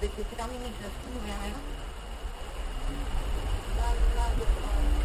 Deci am nimic să spun, nu mai am.